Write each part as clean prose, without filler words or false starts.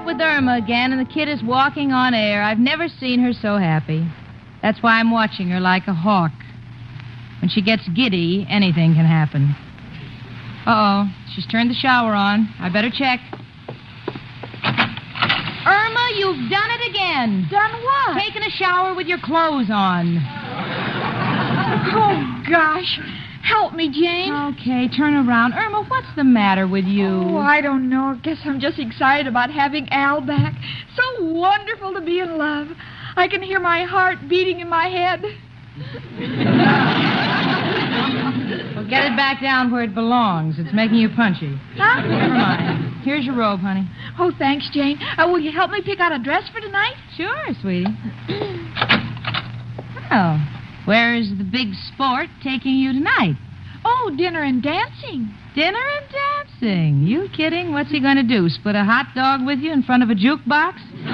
with Irma again, and the kid is walking on air. I've never seen her so happy. That's why I'm watching her like a hawk. When she gets giddy, anything can happen. Uh-oh, she's turned the shower on. I better check. Irma, you've done it again. Done what? Taken a shower with your clothes on. Oh, gosh. Help me, Jane. Okay, turn around. Irma, what's the matter with you? Oh, I don't know. I guess I'm just excited about having Al back. So wonderful to be in love. I can hear my heart beating in my head. Well, get it back down where it belongs. It's making you punchy. Huh? Never mind. Here's your robe, honey. Oh, thanks, Jane. Will you help me pick out a dress for tonight? Sure, sweetie. Well, where's the big sport taking you tonight? Oh, dinner and dancing. Dinner and dancing? You kidding? What's he going to do, split a hot dog with you in front of a jukebox?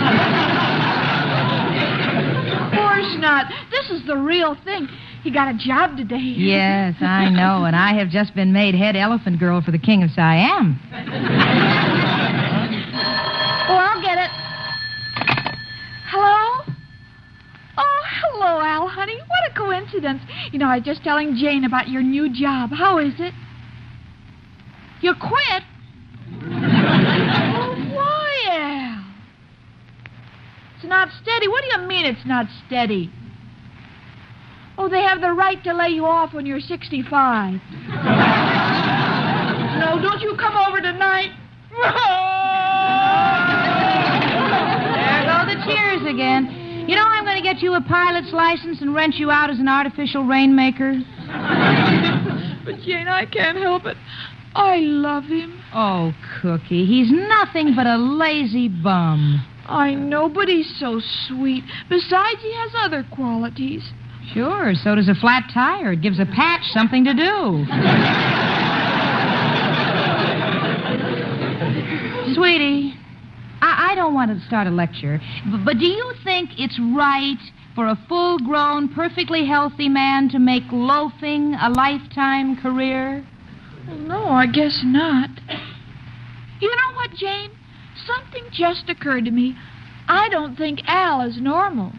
Of course not. This is the real thing. He got a job today. Yes, I know, and I have just been made head elephant girl for the King of Siam. Oh, I'll get it. Hello? Oh, hello, Al, honey. What a coincidence. You know, I was just telling Jane about your new job. How is it? You quit? Oh, why, Al? It's not steady. What do you mean it's not steady? Oh, they have the right to lay you off when you're 65. No, don't you come over tonight. There go the cheers again. You know, I'm going to get you a pilot's license and rent you out as an artificial rainmaker. But, Jane, I can't help it. I love him. Oh, Cookie, he's nothing but a lazy bum. I know, but he's so sweet. Besides, he has other qualities. Sure, so does a flat tire. It gives a patch something to do. Sweetie, I don't want to start a lecture, but do you think it's right for a full-grown, perfectly healthy man to make loafing a lifetime career? Well, no, I guess not. You know what, Jane? Something just occurred to me. I don't think Al is normal.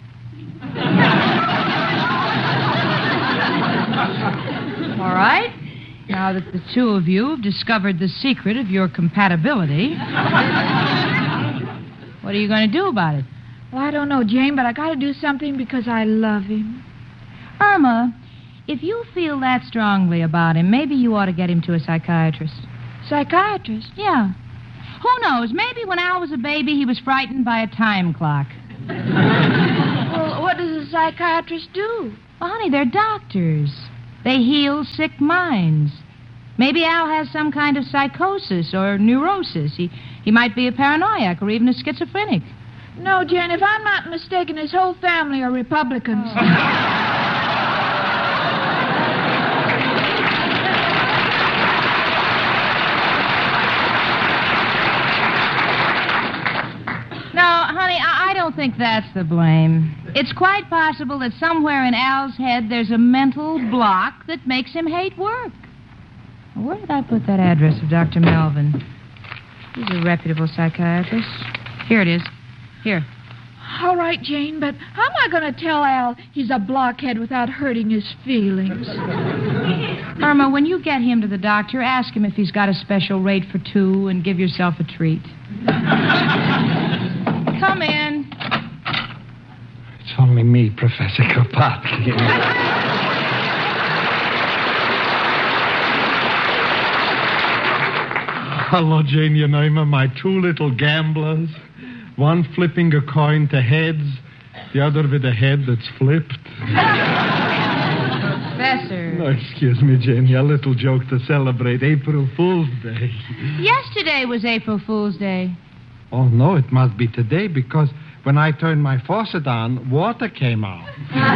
All right. Now that the two of you have discovered the secret of your compatibility, what are you going to do about it? Well, I don't know, Jane, but I got to do something because I love him. Irma, if you feel that strongly about him, maybe you ought to get him to a psychiatrist. Psychiatrist? Yeah. Who knows? Maybe when Al was a baby, he was frightened by a time clock. Well, what does a psychiatrist do? Well, honey, they're doctors. They heal sick minds. Maybe Al has some kind of psychosis or neurosis. He might be a paranoiac or even a schizophrenic. No, Jane, if I'm not mistaken, his whole family are Republicans. I don't think that's the blame. It's quite possible that somewhere in Al's head there's a mental block that makes him hate work. Where did I put that address of Dr. Melvin? He's a reputable psychiatrist. Here it is. Here. All right, Jane, but how am I going to tell Al he's a blockhead without hurting his feelings? Irma, when you get him to the doctor, ask him if he's got a special rate for two and give yourself a treat. Come in. It's only me, Professor Kropotkin. Hello, Jane Yenema, my two little gamblers. One flipping a coin to heads, the other with a head that's flipped. Professor. Oh, excuse me, Jane, a little joke to celebrate April Fool's Day. Yesterday was April Fool's Day. Oh, no, it must be today because when I turned my faucet on, water came out.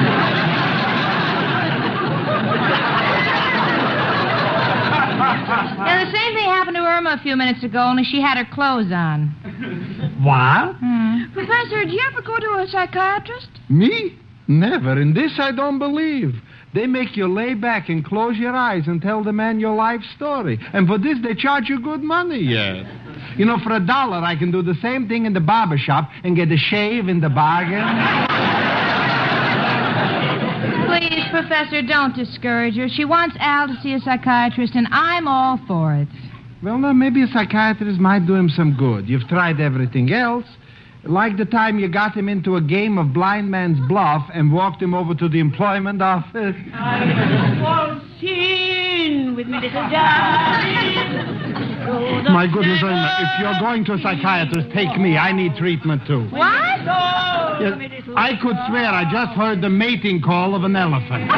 Yeah, the same thing happened to Irma a few minutes ago, only she had her clothes on. What? Professor, did you ever go to a psychiatrist? Me? Never. In this I don't believe. They make you lay back and close your eyes and tell the man your life story. And for this, they charge you good money, yes. You know, for $1, I can do the same thing in the barber shop and get a shave in the bargain. Please, Professor, don't discourage her. She wants Al to see a psychiatrist, and I'm all for it. Well, now, maybe a psychiatrist might do him some good. You've tried everything else. Like the time you got him into a game of blind man's bluff and walked him over to the employment office. I waltz in with me little darling. My goodness, Irma, if you're going to a psychiatrist, take me. I need treatment, too. What? Yes, I could swear I just heard the mating call of an elephant.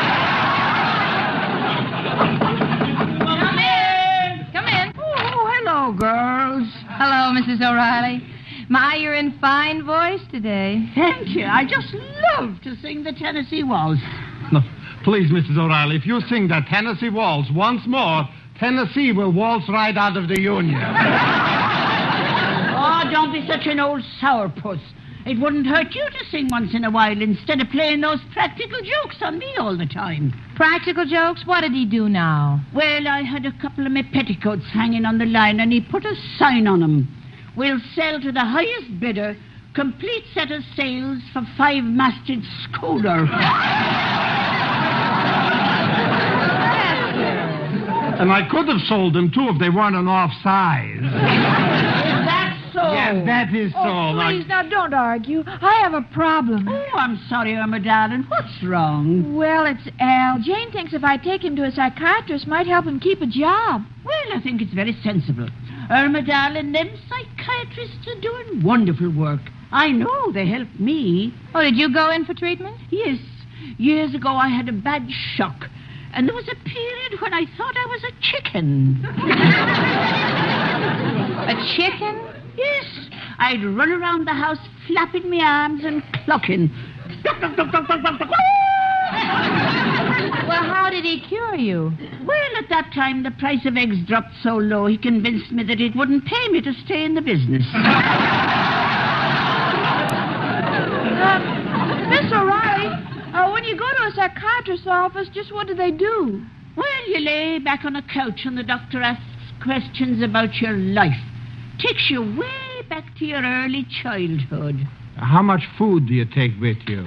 Come in. Oh, hello, girls. Hello, Mrs. O'Reilly. My, you're in fine voice today. Thank you. I just love to sing the Tennessee Waltz. No, please, Mrs. O'Reilly, if you sing that Tennessee Waltz once more, Tennessee will waltz right out of the Union. Oh, don't be such an old sourpuss. It wouldn't hurt you to sing once in a while instead of playing those practical jokes on me all the time. Practical jokes? What did he do now? Well, I had a couple of my petticoats hanging on the line, and he put a sign on them. We'll sell to the highest bidder, complete set of sails for 5-masted schooner. And I could have sold them, too, if they weren't an off-size. That's so. Yes, that is so. Oh, please, now, don't argue. I have a problem. Oh, I'm sorry, Irma, darling. What's wrong? Well, it's Al. Jane thinks if I take him to a psychiatrist, might help him keep a job. Well, I think it's very sensible. Irma, darling, them psychiatrists are doing wonderful work. I know they help me. Oh, did you go in for treatment? Yes. Years ago, I had a bad shock. And there was a period when I thought I was a chicken. A chicken? Yes. I'd run around the house flapping my arms and clucking. Well, how did he cure you? Well, at that time, the price of eggs dropped so low, he convinced me that it wouldn't pay me to stay in the business. Miss O'Reilly, when you go to a psychiatrist's office, just what do they do? Well, you lay back on a couch and the doctor asks questions about your life. Takes you way back to your early childhood. How much food do you take with you?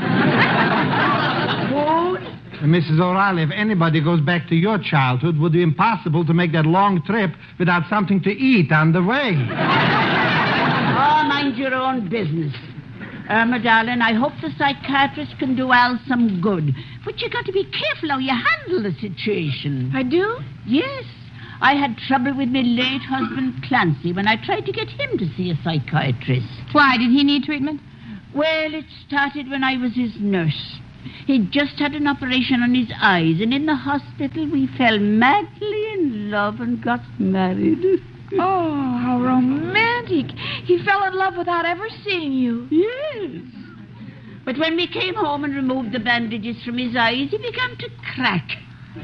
Food? Mrs. O'Reilly, if anybody goes back to your childhood, would it be impossible to make that long trip without something to eat on the way? Oh, mind your own business. Irma, darling, I hope the psychiatrist can do Al some good. But you got to be careful how you handle the situation. I do? Yes. I had trouble with my late husband, Clancy, when I tried to get him to see a psychiatrist. Why, did he need treatment? Well, it started when I was his nurse. He'd just had an operation on his eyes, and in the hospital we fell madly in love and got married. Oh, how romantic. He fell in love without ever seeing you. Yes. But when we came home and removed the bandages from his eyes, he began to crack.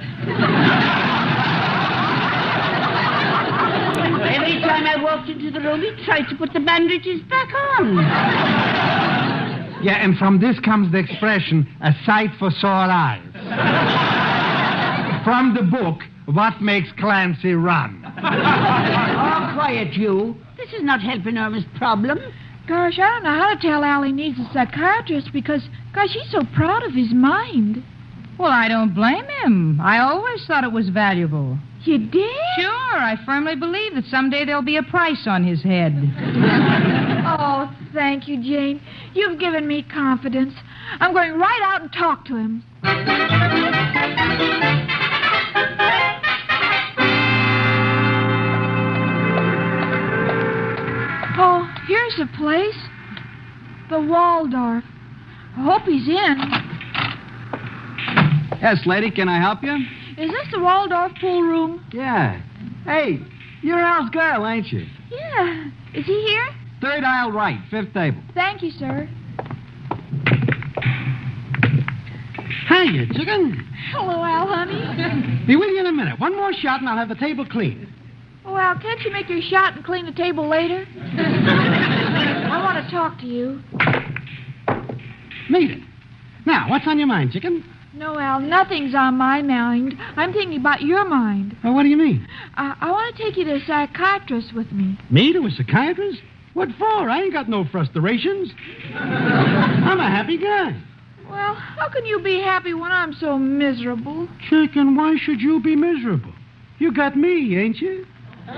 Every time I walked into the room, he tried to put the bandages back on. Yeah, and from this comes the expression, a sight for sore eyes. From the book, What Makes Clancy Run. Oh, quiet, you. This is not helping Irma's problem. Gosh, I don't know how to tell Al he needs a psychiatrist because, gosh, he's so proud of his mind. Well, I don't blame him. I always thought it was valuable. You did? Sure, I firmly believe that someday there'll be a price on his head. Oh, thank you, Jane. You've given me confidence. I'm going right out and talk to him. Oh, here's the place. The Waldorf. I hope he's in. Yes, lady, can I help you? Is this the Waldorf pool room? Yeah. Hey, you're Al's girl, ain't you? Yeah. Is he here? Third aisle right, fifth table. Thank you, sir. Hiya, chicken. Hello, Al, honey. Be with you in a minute. One more shot and I'll have the table clean. Oh, Al, can't you make your shot and clean the table later? I want to talk to you. Meet it. Now, what's on your mind, chicken? No, Al, nothing's on my mind. I'm thinking about your mind. Well, what do you mean? I want to take you to a psychiatrist with me. Me to a psychiatrist? What for? I ain't got no frustrations. I'm a happy guy. Well, how can you be happy when I'm so miserable? Chicken, why should you be miserable? You got me, ain't you? Well,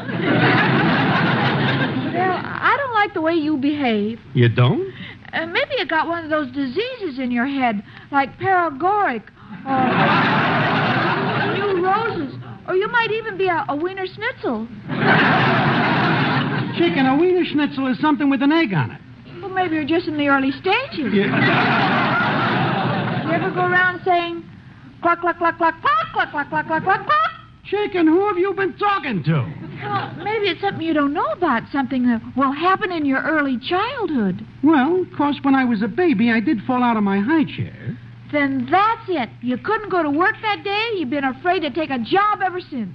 I don't like the way you behave. You don't? Maybe you got one of those diseases in your head, like paragoric, or new roses, or you might even be a Wiener Schnitzel. Chicken, a Wiener Schnitzel is something with an egg on it. Well, maybe you're just in the early stages. Yeah. You ever go around saying, cluck, cluck, cluck, cluck, cluck, cluck, cluck, cluck, cluck, cluck, cluck? Chicken, who have you been talking to? Well, maybe it's something you don't know about, something that will happen in your early childhood. Well, of course, when I was a baby, I did fall out of my high chair. Then that's it. You couldn't go to work that day. You've been afraid to take a job ever since.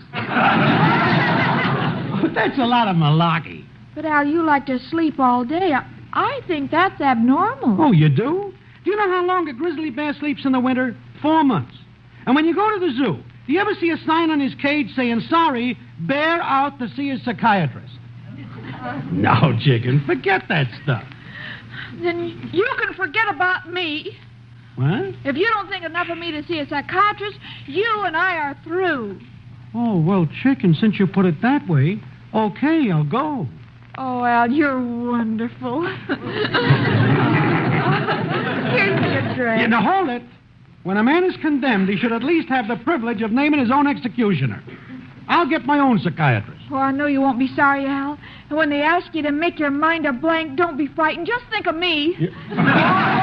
But that's a lot of malarkey. But, Al, you like to sleep all day. I think that's abnormal. Oh, you do? Do you know how long a grizzly bear sleeps in the winter? 4 months. And when you go to the zoo, do you ever see a sign on his cage saying, sorry, bear out to see a psychiatrist? No, Chicken, forget that stuff. Then you can forget about me. What? If you don't think enough of me to see a psychiatrist, you and I are through. Oh, well, Chicken, since you put it that way, okay, I'll go. Oh, Al, you're wonderful. Here's your dress. Yeah, now, hold it. When a man is condemned, he should at least have the privilege of naming his own executioner. I'll get my own psychiatrist. Oh, I know you won't be sorry, Al. And when they ask you to make your mind a blank, don't be frightened. Just think of me. Yeah.